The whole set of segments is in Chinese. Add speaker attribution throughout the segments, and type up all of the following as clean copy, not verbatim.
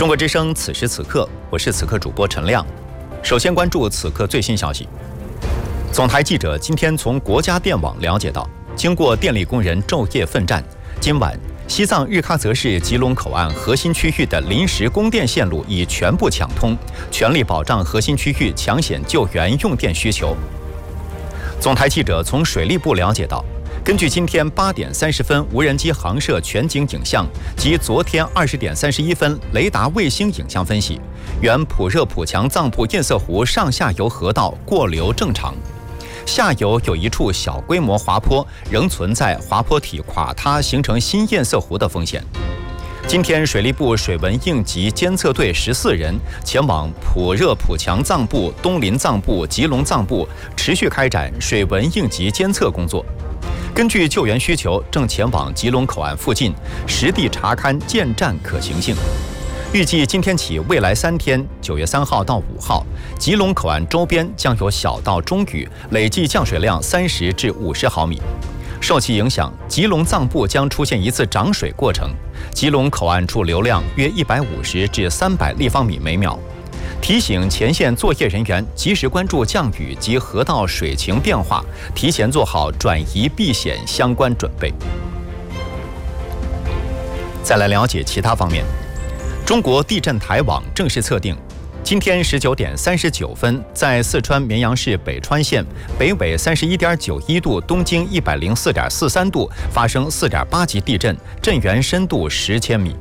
Speaker 1: 中国之声，此时此刻，我是此刻主播陈亮。首先关注此刻最新消息。总台记者今天从国家电网了解到，经过电力工人昼夜奋战，今晚西藏日喀则市吉隆口岸核心区域的临时供电线路已全部抢通，全力保障核心区域抢险救援用电需求。总台记者从水利部了解到，根据今天8点30分无人机航摄全景影像及昨天20点31分雷达卫星影像分析，原普热普强藏布堰塞湖上下游河道过流正常，下游有一处小规模滑坡，仍存在滑坡体垮塌形成新堰塞湖的风险。今天，水利部水文应急监测队14人前往普热普强藏布、东林藏布、吉隆藏布，持续开展水文应急监测工作。根据救援需求，正前往吉隆口岸附近实地查勘建站可行性。预计今天起未来3天，9月3号到5号，吉隆口岸周边将有小到中雨，累计降水量30至50毫米。受其影响，吉隆藏布将出现一次涨水过程，吉隆口岸处流量约150至300立方米每秒。提醒前线作业人员及时关注降雨及河道水情变化，提前做好转移避险相关准备。再来了解其他方面，中国地震台网正式测定，今天19点39分，在四川绵阳市北川县北纬31.91度、东经104.43度发生4.8级地震，震源深度10千米。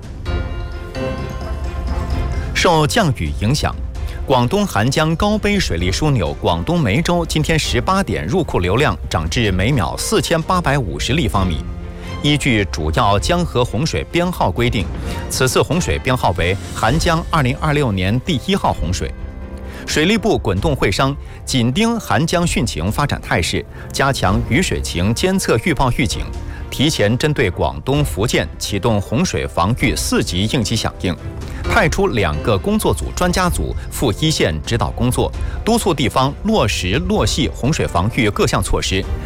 Speaker 1: 受降雨影响，广东涵江高碑水利枢纽广东梅州今天18点入库流量涨至每秒4850立方米。依据主要江河洪水编号规定，此次洪水编号为涵江2026年第1号洪水。水利部滚动会商，紧盯涵江汛情发展态势，加强雨水情监测预报预警，提前针对广东、福建启动洪水防御4级应急响应，派出2个工作组专家组赴一线指导工作，督促地方落实落细洪水防御各项措施，